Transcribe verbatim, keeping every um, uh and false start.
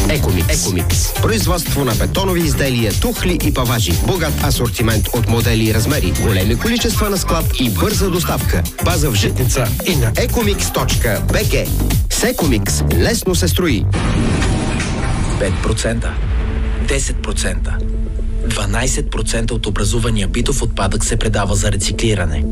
Екомикс. Екомикс. Производство на бетонови изделия, тухли и паважи. Богат асортимент от модели и размери. Големи количества на склад и бърза доставка. База в Житница и на екомикс точка би джи. С Екомикс лесно се строи. пет процента, десет процента, дванайсет процента от образувания битов отпадък се предава за рециклиране.